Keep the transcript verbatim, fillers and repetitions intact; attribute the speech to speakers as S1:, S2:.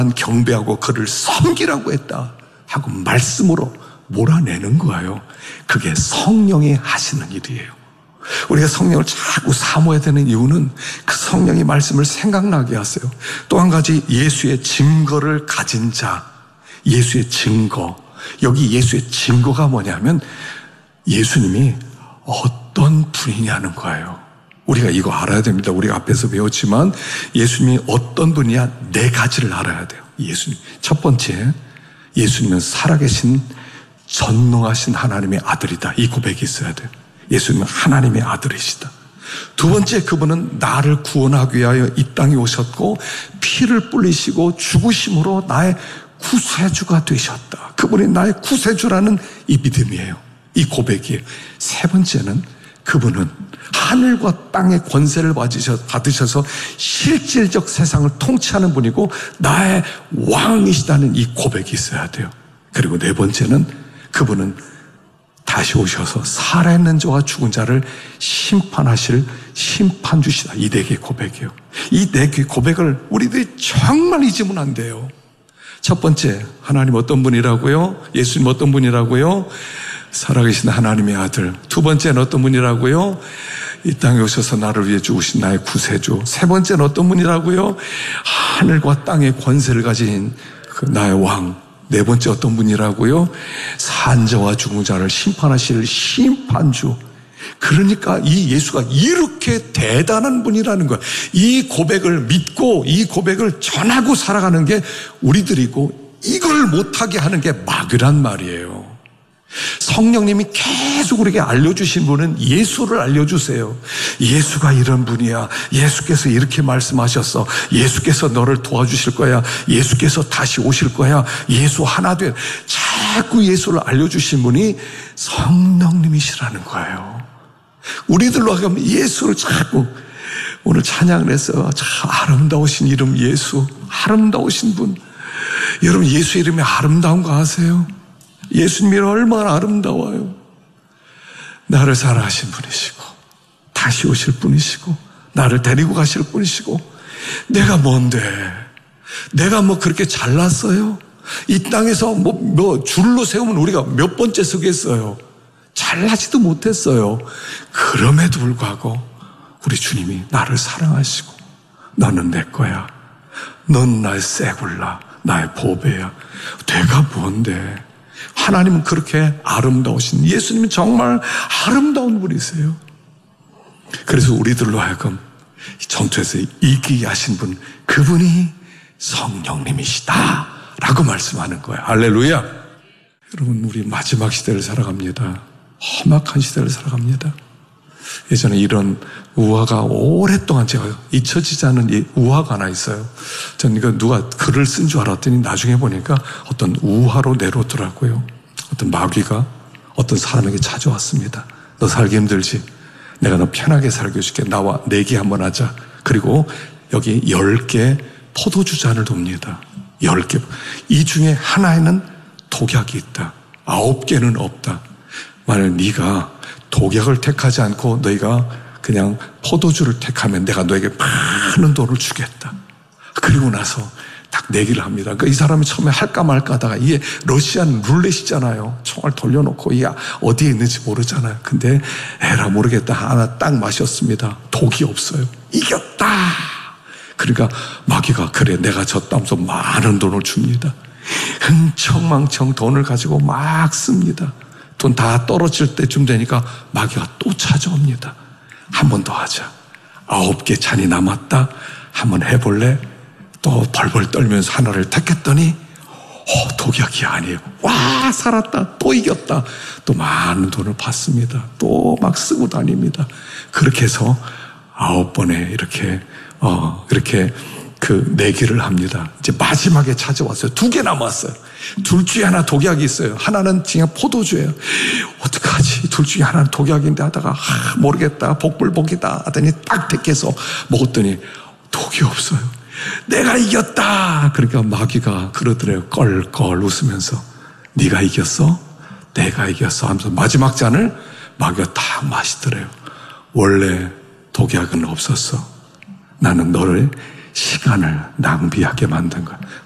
S1: 경배하고 그를 섬기라고 했다 하고 말씀으로 몰아내는 거예요. 그게 성령이 하시는 일이에요. 우리가 성령을 자꾸 사모해야 되는 이유는 그 성령의 말씀을 생각나게 하세요. 또 한 가지, 예수의 증거를 가진 자. 예수의 증거. 여기 예수의 증거가 뭐냐면 예수님이 어떤 분이냐는 거예요. 우리가 이거 알아야 됩니다. 우리가 앞에서 배웠지만 예수님이 어떤 분이냐, 네 가지를 알아야 돼요. 예수님. 첫 번째, 예수님은 살아계신 전능하신 하나님의 아들이다. 이 고백이 있어야 돼요. 예수님은 하나님의 아들이시다. 두 번째, 그분은 나를 구원하기 위하여 이 땅에 오셨고 피를 뿌리시고 죽으심으로 나의 구세주가 되셨다. 그분이 나의 구세주라는 이 믿음이에요. 이 고백이에요. 세 번째는 그분은 하늘과 땅의 권세를 받으셔서 실질적 세상을 통치하는 분이고 나의 왕이시다는 이 고백이 있어야 돼요. 그리고 네 번째는 그분은 다시 오셔서 살아있는 자와 죽은 자를 심판하실 심판주시다. 이 네 개의 고백이에요. 이 네 개의 고백을 우리들이 정말 잊으면 안 돼요. 첫 번째, 하나님 어떤 분이라고요? 예수님 어떤 분이라고요? 살아계신 하나님의 아들. 두 번째는 어떤 분이라고요? 이 땅에 오셔서 나를 위해 죽으신 나의 구세주. 세 번째는 어떤 분이라고요? 하늘과 땅의 권세를 가진 그 나의 왕. 네 번째 어떤 분이라고요? 산자와 죽은 자를 심판하실 심판주. 그러니까 이 예수가 이렇게 대단한 분이라는 거예요. 이 고백을 믿고 이 고백을 전하고 살아가는 게 우리들이고, 이걸 못하게 하는 게 마귀란 말이에요. 성령님이 계속 우리에게 알려주신 분은 예수를 알려주세요. 예수가 이런 분이야. 예수께서 이렇게 말씀하셨어. 예수께서 너를 도와주실 거야. 예수께서 다시 오실 거야. 예수 하나 돼. 자꾸 예수를 알려주신 분이 성령님이시라는 거예요. 우리들로 하면 예수를 자꾸, 오늘 찬양을 했어요. 참 아름다우신 이름 예수. 아름다우신 분. 여러분, 예수 이름이 아름다운 거 아세요? 예수님이 얼마나 아름다워요. 나를 사랑하신 분이시고 다시 오실 분이시고 나를 데리고 가실 분이시고, 내가 뭔데, 내가 뭐 그렇게 잘났어요? 이 땅에서 뭐, 뭐 줄로 세우면 우리가 몇 번째 서겠어요? 잘나지도 못했어요. 그럼에도 불구하고 우리 주님이 나를 사랑하시고 너는 내 거야, 넌 나의 쇠굴라, 나의 보배야. 내가 뭔데. 하나님은 그렇게 아름다우신, 예수님은 정말 아름다운 분이세요. 그래서 우리들로 하여금 전투에서 이기게 하신 분, 그분이 성령님이시다 라고 말씀하는 거예요. 할렐루야. 여러분, 우리 마지막 시대를 살아갑니다. 험악한 시대를 살아갑니다. 예전에 이런 우화가 오랫동안 제가 잊혀지지 않은 이 우화가 하나 있어요. 전 이거 누가 글을 쓴 줄 알았더니 나중에 보니까 어떤 우화로 내놓더라고요. 어떤 마귀가 어떤 사람에게 찾아왔습니다. 너 살기 힘들지? 내가 너 편하게 살게 해줄게. 나와 내기 한번 하자. 그리고 여기 열 개 포도주 잔을 둡니다. 열 개. 이 중에 하나에는 독약이 있다. 아홉 개는 없다. 만약 네가 독약을 택하지 않고 너희가 그냥 포도주를 택하면 내가 너에게 많은 돈을 주겠다. 그리고 나서 딱 내기를 합니다. 그러니까 이 사람이 처음에 할까 말까 하다가, 이게 러시안 룰렛이잖아요. 총알 돌려놓고 이게 어디에 있는지 모르잖아요. 근데 에라 모르겠다 하나 딱 마셨습니다. 독이 없어요. 이겼다. 그러니까 마귀가, 그래 내가 졌다면서 많은 돈을 줍니다. 흥청망청 돈을 가지고 막 씁니다. 돈 다 떨어질 때쯤 되니까 마귀가 또 찾아옵니다. 한 번 더 하자. 아홉 개 잔이 남았다. 한번 해볼래? 또 벌벌 떨면서 하나를 택했더니 어, 독약이 아니에요. 와, 살았다. 또 이겼다. 또 많은 돈을 받습니다. 또 막 쓰고 다닙니다. 그렇게 해서 아홉 번에 이렇게 어 이렇게 그 내기를 합니다. 이제 마지막에 찾아왔어요. 두 개 남았어요. 둘 중에 하나 독약이 있어요. 하나는 그냥 포도주예요. 어떡하지? 둘 중에 하나는 독약인데 하다가 아, 모르겠다. 복불복이다 하더니 딱 택해서 먹었더니 독이 없어요. 내가 이겼다. 그러니까 마귀가 그러더래요. 껄껄 웃으면서, 네가 이겼어? 내가 이겼어 하면서 마지막 잔을 마귀가 딱 마시더래요. 원래 독약은 없었어. 나는 너를 시간을 낭비하게 만든 거야.